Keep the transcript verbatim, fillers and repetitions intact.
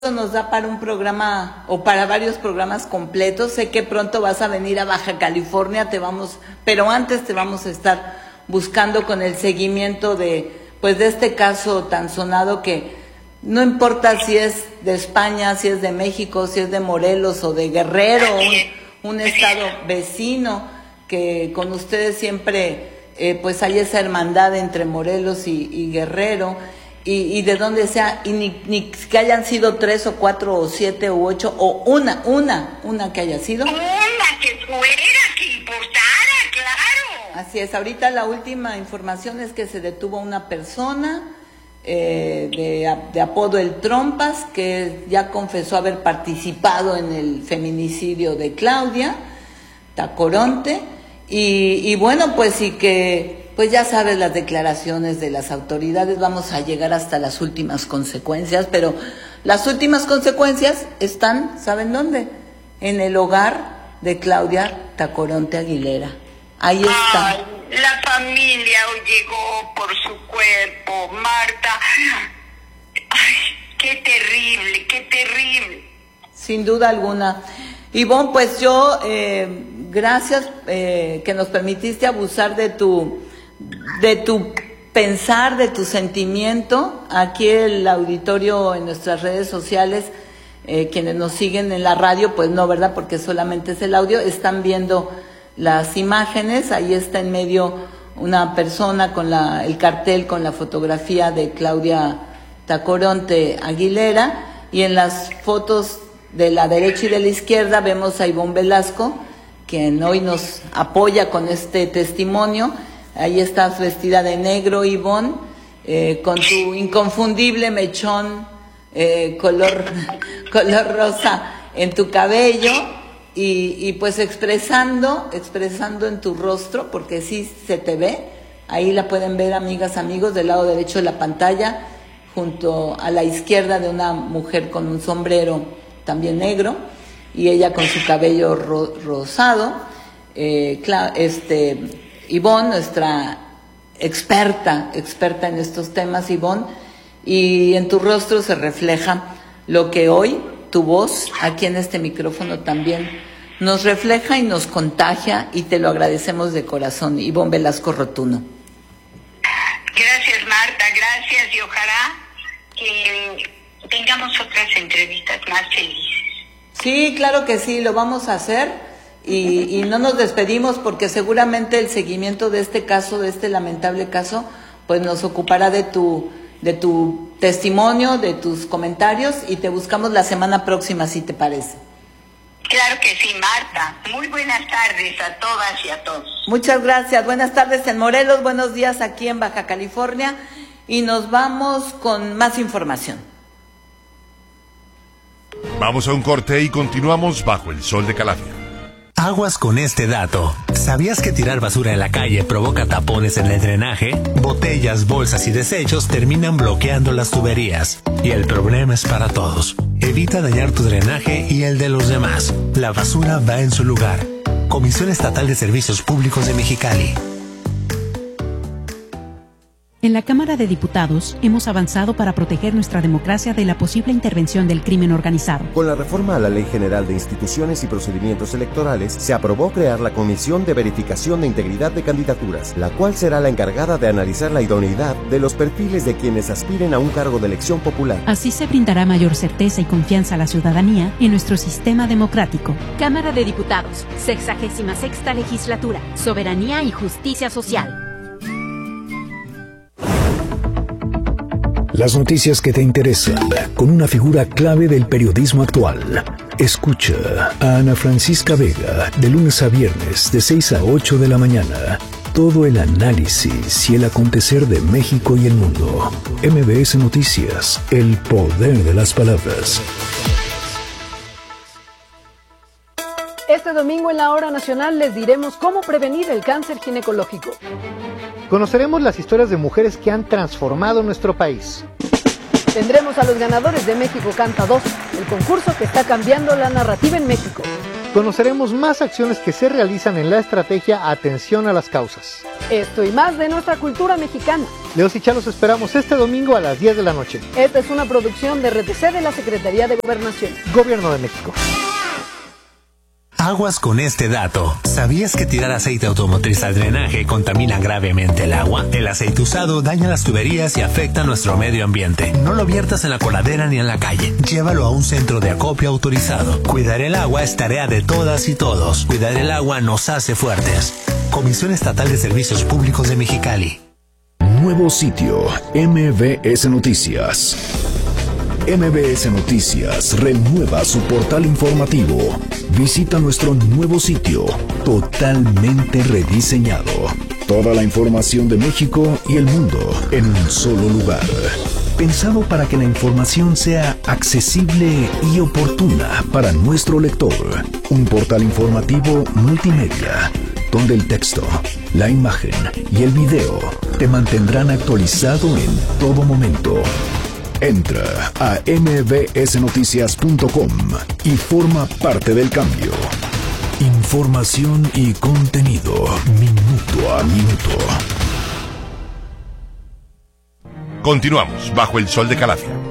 nos da para un programa o para varios programas completos. Sé que pronto vas a venir a Baja California, te vamos, pero antes te vamos a estar buscando con el seguimiento de, pues, de este caso tan sonado que no importa si es de España, si es de México, si es de Morelos o de Guerrero, un, un estado vecino, que con ustedes siempre, eh, pues hay esa hermandad entre Morelos y, y Guerrero. Y, y de donde sea, y ni, ni que hayan sido tres o cuatro o siete o ocho, o una, una, una que haya sido. Una que fuera, que importara, claro. Así es, ahorita la última información es que se detuvo una persona eh, de, de apodo El Trompas, que ya confesó haber participado en el feminicidio de Claudia Tacoronte, y, y bueno, pues sí que... Pues ya sabes las declaraciones de las autoridades, vamos a llegar hasta las últimas consecuencias, pero las últimas consecuencias están, ¿saben dónde? En el hogar de Claudia Tacoronte Aguilera. Ahí está. Ay, la familia hoy llegó por su cuerpo, Marta. Ay, qué terrible, qué terrible. Sin duda alguna. Ivonne, pues yo, eh, gracias eh, que nos permitiste abusar de tu... de tu pensar, de tu sentimiento. Aquí el auditorio en nuestras redes sociales, eh, quienes nos siguen en la radio, pues no, ¿verdad? Porque solamente es el audio, están viendo las imágenes. Ahí está en medio una persona con la, el cartel con la fotografía de Claudia Tacoronte Aguilera, y en las fotos de la derecha y de la izquierda vemos a Ivonne Velasco, quien hoy nos apoya con este testimonio. Ahí estás vestida de negro, Ivonne, eh, con tu inconfundible mechón eh, color, color rosa en tu cabello, y, y pues expresando, expresando en tu rostro, porque sí se te ve. Ahí la pueden ver, amigas, amigos, del lado derecho de la pantalla, junto a la izquierda de una mujer con un sombrero también negro, y ella con su cabello ro, rosado. Eh, este... Ivonne, nuestra experta, experta en estos temas, Ivonne, y en tu rostro se refleja lo que hoy tu voz, aquí en este micrófono también, nos refleja y nos contagia, y te lo agradecemos de corazón, Ivonne Velasco Rotuno. Gracias, Marta, gracias, y ojalá que tengamos otras entrevistas más felices. Sí, claro que sí, lo vamos a hacer. Y, y no nos despedimos, porque seguramente el seguimiento de este caso, de este lamentable caso, pues nos ocupará de tu, de tu testimonio, de tus comentarios, y te buscamos la semana próxima, si te parece. Claro que sí, Marta. Muy buenas tardes a todas y a todos. Muchas gracias. Buenas tardes en Morelos, buenos días aquí en Baja California, y nos vamos con más información. Vamos a un corte y continuamos bajo el sol de Calafia. Aguas con este dato. ¿Sabías que tirar basura en la calle provoca tapones en el drenaje? Botellas, bolsas y desechos terminan bloqueando las tuberías. Y el problema es para todos. Evita dañar tu drenaje y el de los demás. La basura va en su lugar. Comisión Estatal de Servicios Públicos de Mexicali. En la Cámara de Diputados hemos avanzado para proteger nuestra democracia de la posible intervención del crimen organizado. Con la reforma a la Ley General de Instituciones y Procedimientos Electorales, se aprobó crear la Comisión de Verificación de Integridad de Candidaturas, la cual será la encargada de analizar la idoneidad de los perfiles de quienes aspiren a un cargo de elección popular. Así se brindará mayor certeza y confianza a la ciudadanía en nuestro sistema democrático. Cámara de Diputados, sexagésima sexta Legislatura, Soberanía y Justicia Social. Las noticias que te interesan, con una figura clave del periodismo actual. Escucha a Ana Francisca Vega, de lunes a viernes, de seis a ocho de la mañana. Todo el análisis y el acontecer de México y el mundo. M B S Noticias, el poder de las palabras. Este domingo en la Hora Nacional les diremos cómo prevenir el cáncer ginecológico. Conoceremos las historias de mujeres que han transformado nuestro país. Tendremos a los ganadores de México Canta dos, el concurso que está cambiando la narrativa en México. Conoceremos más acciones que se realizan en la estrategia Atención a las Causas. Esto y más de nuestra cultura mexicana. Leos y Chá los esperamos este domingo a las diez de la noche. Esta es una producción de R T C de la Secretaría de Gobernación. Gobierno de México. Aguas con este dato. ¿Sabías que tirar aceite automotriz al drenaje contamina gravemente el agua? El aceite usado daña las tuberías y afecta a nuestro medio ambiente. No lo viertas en la coladera ni en la calle. Llévalo a un centro de acopio autorizado. Cuidar el agua es tarea de todas y todos. Cuidar el agua nos hace fuertes. Comisión Estatal de Servicios Públicos de Mexicali. Nuevo sitio, M B S Noticias. M B S Noticias renueva su portal informativo. Visita nuestro nuevo sitio, totalmente rediseñado. Toda la información de México y el mundo en un solo lugar. Pensado para que la información sea accesible y oportuna para nuestro lector. Un portal informativo multimedia, donde el texto, la imagen y el video te mantendrán actualizado en todo momento. Entra a m b s noticias punto com y forma parte del cambio. Información y contenido, minuto a minuto. Continuamos bajo el sol de Calafia.